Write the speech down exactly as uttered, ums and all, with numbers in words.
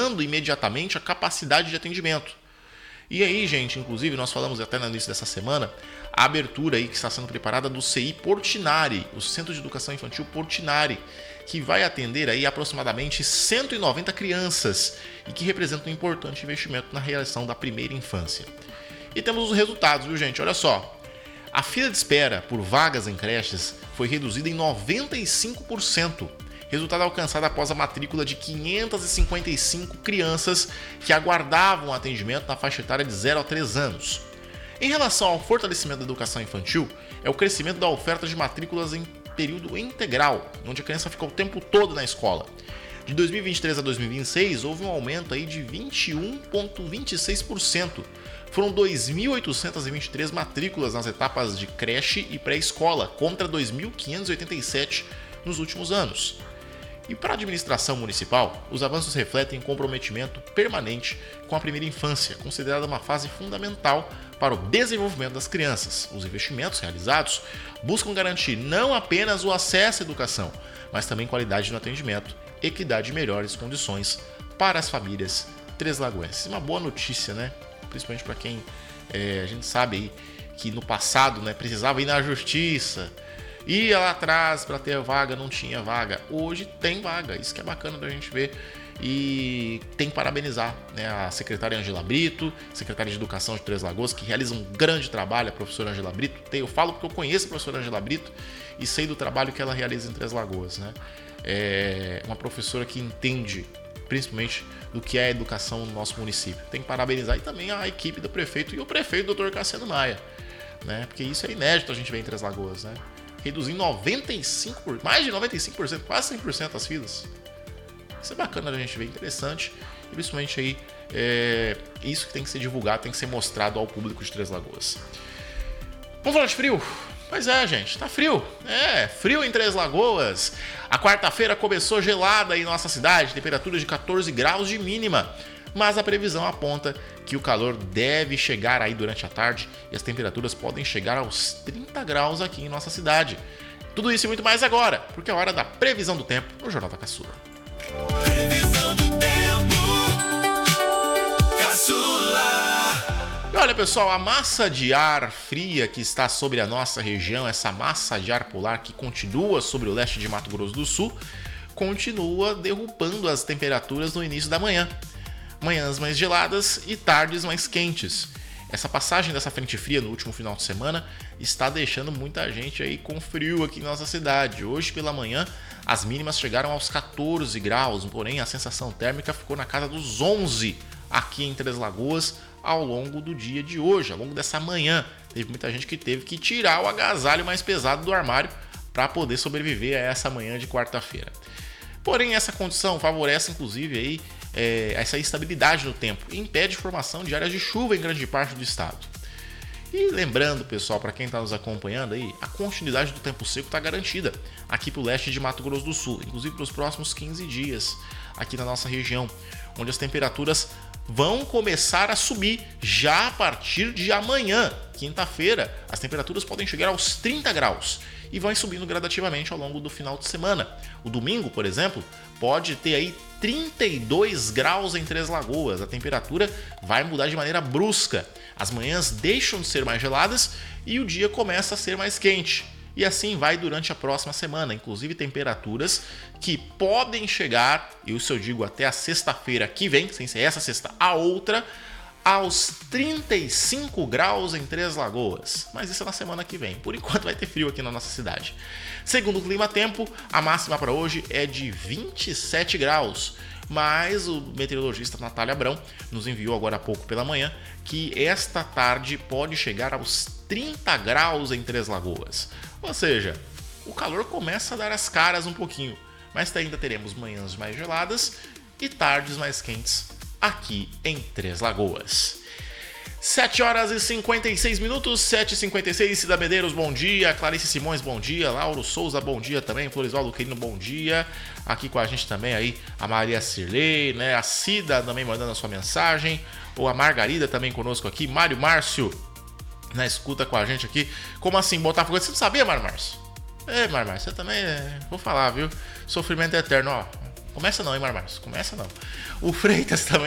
aumentando imediatamente a capacidade de atendimento. E aí, gente, inclusive, nós falamos até no início dessa semana, a abertura aí que está sendo preparada do C I Portinari, o Centro de Educação Infantil Portinari, que vai atender aí aproximadamente cento e noventa crianças e que representa um importante investimento na realização da primeira infância. E temos os resultados, viu, gente? Olha só. A fila de espera por vagas em creches foi reduzida em noventa e cinco por cento, resultado alcançado após a matrícula de quinhentas e cinquenta e cinco crianças que aguardavam atendimento na faixa etária de zero a três anos. Em relação ao fortalecimento da educação infantil, é o crescimento da oferta de matrículas em período integral, onde a criança fica o tempo todo na escola. De dois mil e vinte e três a dois mil e vinte e seis, houve um aumento aí de vinte e um vírgula vinte e seis por cento. Foram dois mil oitocentas e vinte e três matrículas nas etapas de creche e pré-escola, contra dois mil quinhentos e oitenta e sete nos últimos anos. E para a administração municipal, os avanços refletem um comprometimento permanente com a primeira infância, considerada uma fase fundamental para o desenvolvimento das crianças. Os investimentos realizados buscam garantir não apenas o acesso à educação, mas também qualidade no atendimento, equidade e melhores condições para as famílias treslagoenses. Uma boa notícia, né? Principalmente para quem é, a gente sabe aí que no passado, né, precisava ir na justiça, ia lá atrás para ter vaga, não tinha vaga. Hoje tem vaga, isso que é bacana da gente ver. E tem que parabenizar, né, a secretária Angela Brito, secretária de Educação de Três Lagoas, que realiza um grande trabalho, a professora Angela Brito. Eu falo porque eu conheço a professora Angela Brito e sei do trabalho que ela realiza em Três Lagoas, né? É uma professora que entende principalmente do que é a educação no nosso município. Tem que parabenizar e também a equipe do prefeito e o prefeito, doutor Cassiano Maia, né? Porque isso é inédito a gente ver em Três Lagoas, né? Reduzir noventa e cinco por cento, mais de noventa e cinco por cento, quase cem por cento as filas. Isso é bacana a gente ver, interessante. E principalmente aí, é isso que tem que ser divulgado, tem que ser mostrado ao público de Três Lagoas. Vamos falar de frio? Pois é, gente, tá frio. É, frio em Três Lagoas. A quarta-feira começou gelada em nossa cidade, temperatura de quatorze graus de mínima. Mas a previsão aponta que o calor deve chegar aí durante a tarde e as temperaturas podem chegar aos trinta graus aqui em nossa cidade. Tudo isso e muito mais agora, porque é hora da previsão do tempo no Jornal da Caçula. Previsão do tempo, Caçula. E olha, pessoal, a massa de ar fria que está sobre a nossa região, essa massa de ar polar que continua sobre o leste de Mato Grosso do Sul, continua derrubando as temperaturas no início da manhã. Manhãs mais geladas e tardes mais quentes. Essa passagem dessa frente fria no último final de semana está deixando muita gente aí com frio aqui em nossa cidade. Hoje pela manhã as mínimas chegaram aos quatorze graus, porém a sensação térmica ficou na casa dos onze aqui em Três Lagoas ao longo do dia de hoje, ao longo dessa manhã. Teve muita gente que teve que tirar o agasalho mais pesado do armário para poder sobreviver a essa manhã de quarta-feira. Porém, essa condição favorece inclusive aí É, essa instabilidade no tempo e impede a formação de áreas de chuva em grande parte do estado. E lembrando, pessoal, para quem está nos acompanhando aí, a continuidade do tempo seco está garantida aqui para o leste de Mato Grosso do Sul, inclusive para os próximos quinze dias aqui na nossa região, onde as temperaturas vão começar a subir já a partir de amanhã, quinta-feira. As temperaturas podem chegar aos trinta graus e vão subindo gradativamente ao longo do final de semana. O domingo, por exemplo, pode ter aí trinta e dois graus em Três Lagoas. A temperatura vai mudar de maneira brusca. As manhãs deixam de ser mais geladas e o dia começa a ser mais quente. E assim vai durante a próxima semana, inclusive temperaturas que podem chegar, e isso eu digo até a sexta-feira que vem, sem ser essa sexta, a outra, aos trinta e cinco graus em Três Lagoas. Mas isso é na semana que vem. Por enquanto vai ter frio aqui na nossa cidade. Segundo o Clima Tempo, a máxima para hoje é de vinte e sete graus. Mas o meteorologista Natália Abrão nos enviou agora há pouco pela manhã que esta tarde pode chegar aos trinta graus em Três Lagoas. Ou seja, o calor começa a dar as caras um pouquinho, mas ainda teremos manhãs mais geladas e tardes mais quentes aqui em Três Lagoas. sete horas e cinquenta e seis minutos, sete e cinquenta e seis, Cida Medeiros, bom dia, Clarice Simões, bom dia, Lauro Souza, bom dia também, Florisvaldo Quirino, bom dia, aqui com a gente também aí a Maria Cirlei, né, a Cida também mandando a sua mensagem, ou a Margarida também conosco aqui, Mário Márcio na escuta com a gente aqui. Como assim, Botafogo? Você não sabia, Mário Márcio? É, Mário Márcio, você também, é... vou falar, viu, sofrimento eterno, ó. Começa não, hein, Marmarcos? Começa não. O Freitas também